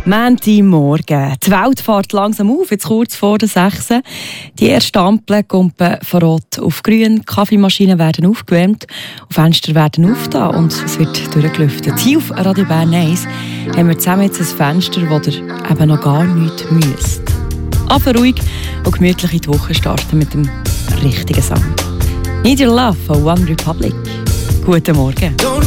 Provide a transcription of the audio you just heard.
Montagmorgen. Die Welt fährt langsam auf, jetzt kurz vor der 6. Die ersten Ampeln kommen von Rot auf Grün, Kaffeemaschinen werden aufgewärmt, Fenster werden aufgetan und es wird durchgelüftet. Hier auf Radio Bern 1 haben wir zusammen jetzt ein Fenster, das ihr eben noch gar nichts müsst. Aber ruhig und gemütlich in die Woche starten mit dem richtigen Song. Need Your Love von One Republic. Guten Morgen.